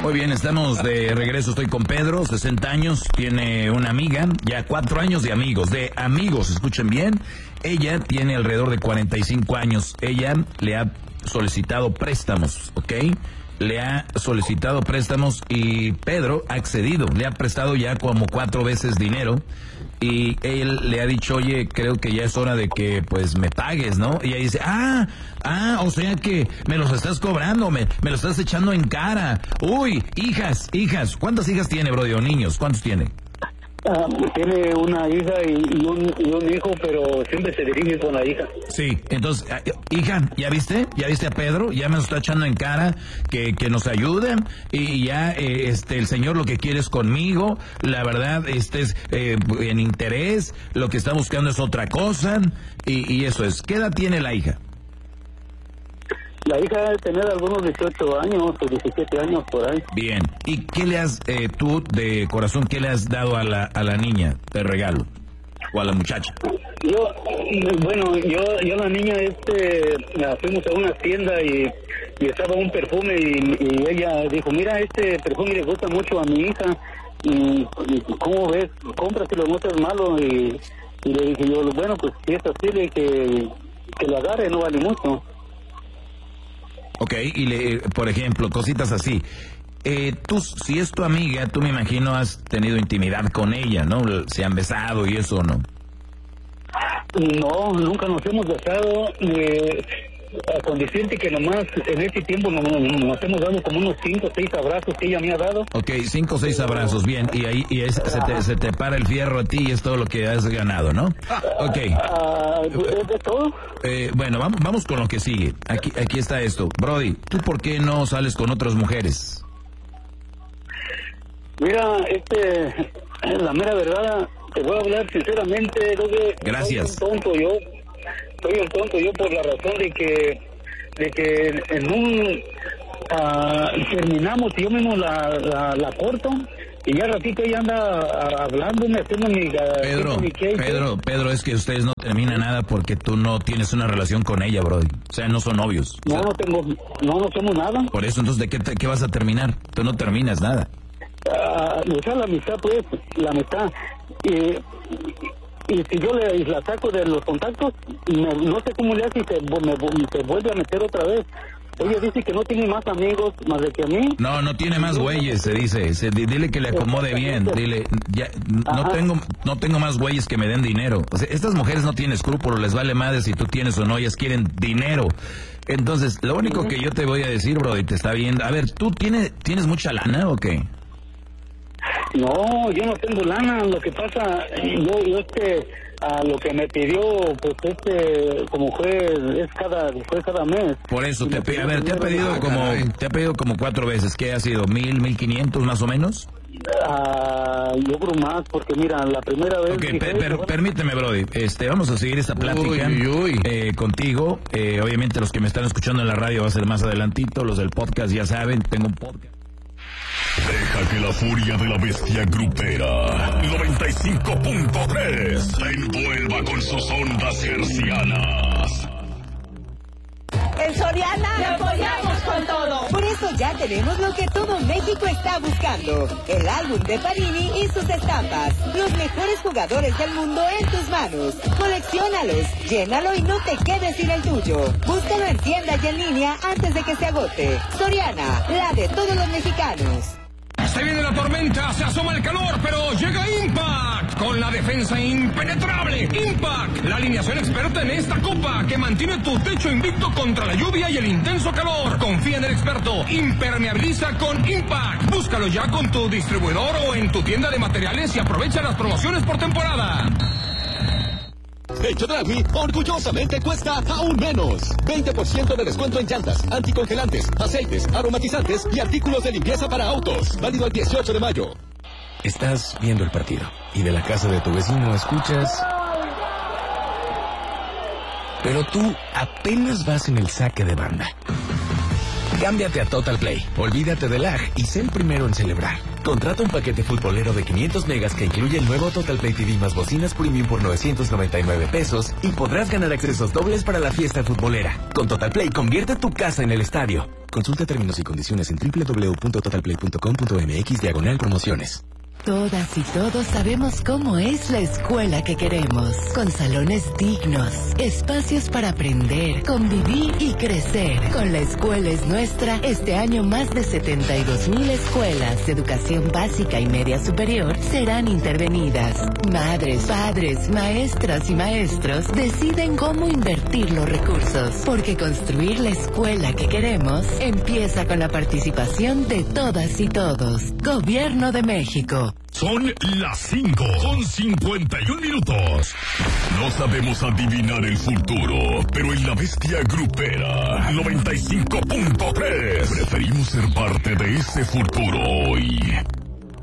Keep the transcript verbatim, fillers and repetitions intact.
Muy bien, estamos de regreso. Estoy con Pedro, sesenta años, tiene una amiga, ya cuatro años de amigos, de amigos, escuchen bien. Ella tiene alrededor de cuarenta y cinco años. Ella le ha solicitado préstamos, ¿ok? Le ha solicitado préstamos y Pedro ha accedido. Le ha prestado ya como cuatro veces dinero. Y él le ha dicho, oye, creo que ya es hora de que, pues, me pagues, ¿no? Y ella dice, ah, ah, o sea que me los estás cobrando, me, me los estás echando en cara. Uy, hijas, hijas. ¿Cuántas hijas tiene, Brody, o niños? ¿Cuántos tiene? Ah, tiene una hija y, y, un, y un hijo, pero siempre se dirige con la hija. Sí, entonces, hija, ¿ya viste? ¿Ya viste a Pedro? Ya me lo está echando en cara, que, que nos ayuden, y ya eh, este el señor lo que quiere es conmigo, la verdad, este es eh, en interés, lo que está buscando es otra cosa, y, y eso es. ¿Qué edad tiene la hija? La hija debe tener algunos dieciocho años o diecisiete años por ahí. Bien. ¿Y qué le has, eh, tú, de corazón, qué le has dado a la a la niña de regalo? ¿O a la muchacha? Yo, bueno, yo yo la niña, este, fuimos a una tienda y, y estaba un perfume y, y ella dijo, mira, este perfume le gusta mucho a mi hija. Y, y ¿cómo ves? Cómpraselo, no seas malo. Y, y le dije yo, bueno, pues si es así, le que, que lo agarre, no vale mucho. Ok, y le, por ejemplo, cositas así. Eh, tú, si es tu amiga, tú me imagino has tenido intimidad con ella, ¿no? Se han besado y eso, ¿no? No, nunca nos hemos besado. Eh, con decirte que nomás en este tiempo nos, nos hemos dado como unos cinco o seis abrazos que ella me ha dado. Ok, cinco o seis abrazos, bien. Y ahí y es, se, te, se te para el fierro a ti y es todo lo que has ganado, ¿no? Ok. Uh, ¿Es de todo? Eh, bueno, vamos, vamos con lo que sigue. Aquí, aquí está esto. Brody, ¿tú por qué no sales con otras mujeres? Mira, este, la mera verdad, te voy a hablar sinceramente, creo que Gracias. soy un tonto yo, soy un tonto yo por la razón de que, de que en un, uh, terminamos y yo mismo la, la, la corto, y ya ratito ella anda uh, hablándome, haciendo mi... Uh, Pedro, mi cake. Pedro, Pedro, es que ustedes no terminan nada porque tú no tienes una relación con ella, Brody. O sea, no son novios. No, o sea, no tengo, no, no somos nada. por eso, entonces, ¿de qué, te, qué vas a terminar? Tú no terminas nada. Uh, o sea, la amistad, pues, la amistad. Y, y si yo le la saco de los contactos, me, no sé cómo le hace y se, me, se vuelve a meter otra vez. Ella dice que no tiene más amigos más de que a mí. No, no tiene más güeyes, se dice. Se, dile que le acomode bien. Dile, ya, no Ajá. tengo no tengo más güeyes que me den dinero. O sea, estas mujeres no tienen escrúpulos, les vale madre si tú tienes o no, ellas quieren dinero. Entonces, lo único que yo te voy a decir, bro, y te está viendo. A ver, ¿tú tienes, tienes mucha lana o qué? No, yo no tengo lana. Lo que pasa, yo, yo este, a lo que me pidió, pues este, como fue, es cada, fue cada mes. Por eso, te, Y a ver, te ha pedido Ah, como, caray. te ha pedido como cuatro veces. ¿Qué ha sido? ¿Mil, mil quinientos más o menos? Ah, yo creo más, porque mira, la primera vez... Ok, dije, per- "Oye, per- bueno". permíteme, Brody. Este, vamos a seguir esta plática Uy, uy, uy. eh, contigo. Eh, obviamente los que me están escuchando en la radio va a ser más adelantito. Los del podcast ya saben, tengo un podcast. Deja que la furia de la bestia grupera noventa y cinco punto tres te envuelva con sus ondas hercianas. En Soriana te apoyamos con todo. Por eso ya tenemos lo que todo México está buscando. El álbum de Panini y sus estampas. Los mejores jugadores del mundo en tus manos. Colecciónalos, llénalo y no te quedes sin el tuyo. Búscalo en tienda y en línea antes de que se agote. Soriana, la de todos los mexicanos. Se viene la tormenta, se asoma el calor, pero llega Impact con la defensa impenetrable. Impact, la alineación experta en esta copa que mantiene tu techo invicto contra la lluvia y el intenso calor. Confía en el experto, impermeabiliza con Impact. Búscalo ya con tu distribuidor o en tu tienda de materiales y aprovecha las promociones por temporada. El Chedraui orgullosamente cuesta aún menos. veinte por ciento de descuento en llantas, anticongelantes, aceites, aromatizantes y artículos de limpieza para autos. Válido el dieciocho de mayo. Estás viendo el partido y de la casa de tu vecino escuchas... Pero tú apenas vas en el saque de banda. Cámbiate a Total Play. Olvídate del lag y sé el primero en celebrar. Contrata un paquete futbolero de quinientos megas que incluye el nuevo Total Play T V más bocinas premium por novecientos noventa y nueve pesos y podrás ganar accesos dobles para la fiesta futbolera. Con Total Play, convierte tu casa en el estadio. Consulta términos y condiciones en doble u doble u doble u punto total play punto com punto m x diagonal promociones. Todas y todos sabemos cómo es la escuela que queremos, con salones dignos, espacios para aprender, convivir y crecer. Con La Escuela es Nuestra, este año más de setenta y dos mil escuelas de educación básica y media superior serán intervenidas. Madres, padres, maestras y maestros deciden cómo invertir los recursos, porque construir la escuela que queremos empieza con la participación de todas y todos. Gobierno de México. Son las cinco con cincuenta y un minutos. No sabemos adivinar el futuro, pero en la Bestia Grupera noventa y cinco punto tres preferimos ser parte de ese futuro hoy.